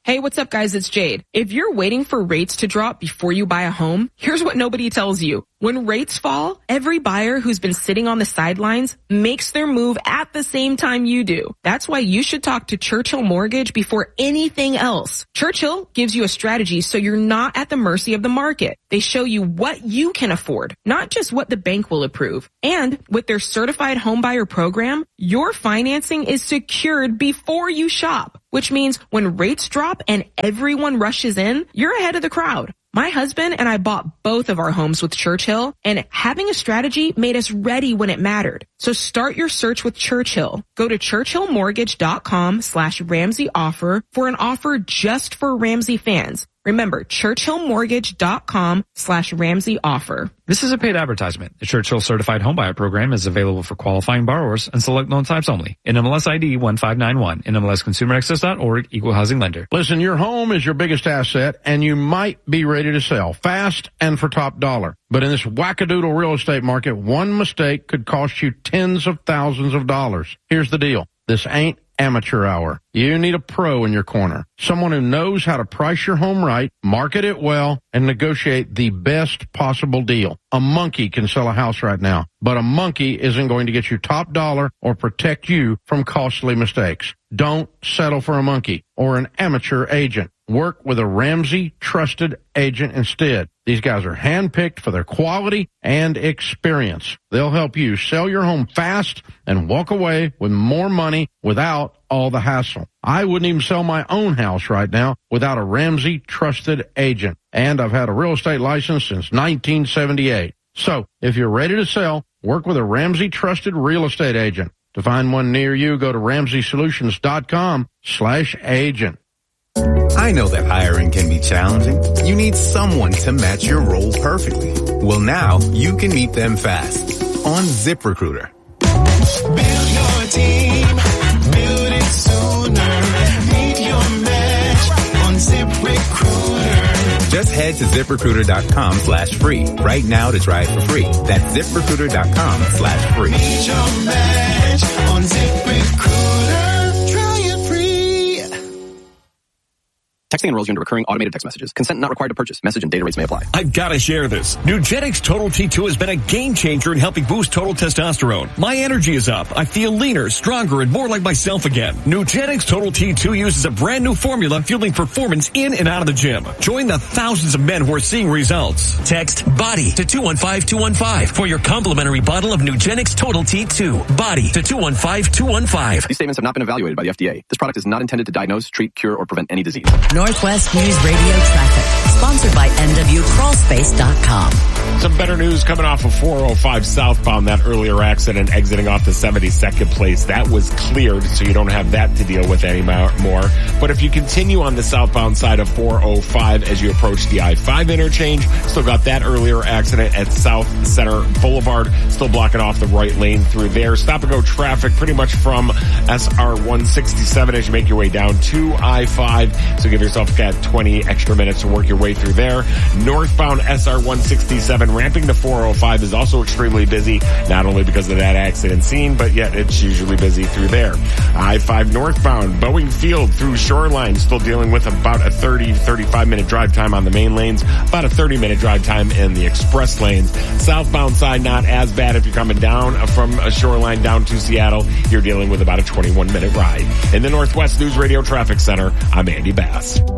Hey, what's up, guys? It's Jade. If you're waiting for rates to drop before you buy a home, here's what nobody tells you. When rates fall, every buyer who's been sitting on the sidelines makes their move at the same time you do. That's why you should talk to Churchill Mortgage before anything else. Churchill gives you a strategy so you're not at the mercy of the market. They show you what you can afford, not just what the bank will approve. And with their certified homebuyer program, your financing is secured before you shop, which means when rates drop and everyone rushes in, you're ahead of the crowd. My husband and I bought both of our homes with Churchill, and having a strategy made us ready when it mattered. So start your search with Churchill. Go to churchillmortgage.com/Ramsey offer for an offer just for Ramsey fans. Remember, churchillmortgage.com/Ramsey offer. This is a paid advertisement. The Churchill Certified Homebuyer Program is available for qualifying borrowers and select loan types only. NMLS ID 1591. NMLSConsumerAccess.org. Equal housing lender. Listen, your home is your biggest asset, and you might be ready to sell fast and for top dollar. But in this wackadoodle real estate market, one mistake could cost you tens of thousands of dollars. Here's the deal. This ain't amateur hour. You need a pro in your corner. Someone who knows how to price your home right, market it well, and negotiate the best possible deal. A monkey can sell a house right now, but a monkey isn't going to get you top dollar or protect you from costly mistakes. Don't settle for a monkey or an amateur agent. Work with a Ramsey trusted agent instead. These guys are handpicked for their quality and experience. They'll help you sell your home fast and walk away with more money without all the hassle. I wouldn't even sell my own house right now without a Ramsey trusted agent. And I've had a real estate license since 1978. So if you're ready to sell, work with a Ramsey trusted real estate agent. To find one near you, go to RamseySolutions.com/agent. I know that hiring can be challenging. You need someone to match your role perfectly. Well, now you can meet them fast on ZipRecruiter. Build your team, build it sooner. Meet your match on ZipRecruiter. Just head to ZipRecruiter.com/free right now to try it for free. That's ZipRecruiter.com/free. Meet your match on ZipRecruiter. Try it free. Texting enrolls you into recurring automated text messages. Consent not required to purchase. Message and data rates may apply. I've got to share this. Nugenix Total T2 has been a game changer in helping boost total testosterone. My energy is up. I feel leaner, stronger, and more like myself again. Nugenix Total T2 uses a brand new formula fueling performance in and out of the gym. Join the thousands of men who are seeing results. Text BODY to 215215 for your complimentary bottle of Nugenix Total T2. BODY to 215215. These statements have not been evaluated by the FDA. This product is not intended to diagnose, treat, cure, or prevent any disease. Northwest News Radio traffic, sponsored by NWCrawlspace.com. Some better news coming off of 405 southbound, that earlier accident exiting off the 72nd place. That was cleared, so you don't have that to deal with anymore. But if you continue on the southbound side of 405 as you approach the I-5 interchange, still got that earlier accident at South Center Boulevard, still blocking off the right lane through there. Stop and go traffic pretty much from SR 167 as you make your way down to I-5. So give yourself 20 extra minutes to work your way through there. Northbound SR 167 ramping to 405 is also extremely busy, not only because of that accident scene, but yet it's usually busy through there. I-5 northbound, Boeing Field through Shoreline, still dealing with about a 35 minute drive time on the main lanes, about a 30-minute drive time in the express lanes. Southbound side, not as bad if you're coming down from Shoreline down to Seattle. You're dealing with about a 21-minute ride. In the Northwest News Radio Traffic Center, I'm Andy Bass.